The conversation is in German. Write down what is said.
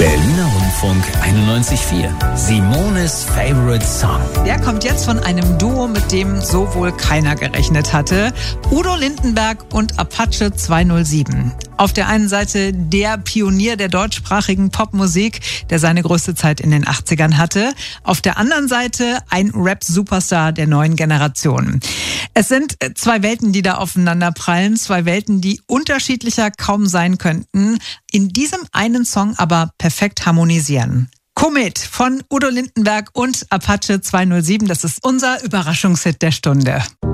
Berliner Rundfunk 91.4. Simones Favorite Song. Der kommt jetzt von einem Duo, mit dem so wohl keiner gerechnet hatte. Udo Lindenberg und Apache 207. Auf der einen Seite der Pionier der deutschsprachigen Popmusik, der seine größte Zeit in den 80ern hatte. Auf der anderen Seite ein Rap-Superstar der neuen Generation. Es sind zwei Welten, die da aufeinander prallen. Zwei Welten, die unterschiedlicher kaum sein könnten. In diesem einen Song aber perfekt harmonisieren. Komet von Udo Lindenberg und Apache 207. Das ist unser Überraschungshit der Stunde.